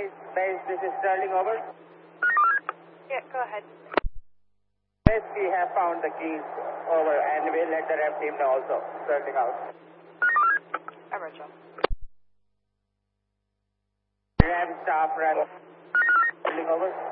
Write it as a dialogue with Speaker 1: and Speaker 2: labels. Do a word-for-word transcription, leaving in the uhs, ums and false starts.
Speaker 1: Base, base, this is Sterling, over.
Speaker 2: Yeah, go ahead.
Speaker 1: Base, we have found the keys, over, and we'll let the rep team know also. Sterling out.
Speaker 2: All right, John.
Speaker 1: Ram staff, Ram. Sterling, over.